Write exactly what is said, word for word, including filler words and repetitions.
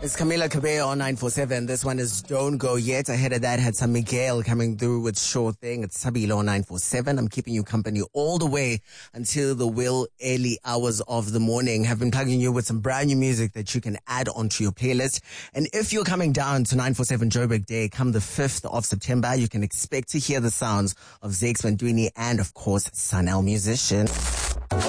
It's Camila Cabello on nine four seven. This one is Don't Go Yet. Ahead of that had some Miguel coming through with Sure Thing. It's Sabilo on nine four seven. I'm keeping you company all the way until the will early hours of the morning. Have been plugging you with some brand new music that you can add onto your playlist. And if you're coming down to nine four seven Joburg Day come the fifth of September, you can expect to hear the sounds of Zakes Mantwini and, of course, Sanel Musician.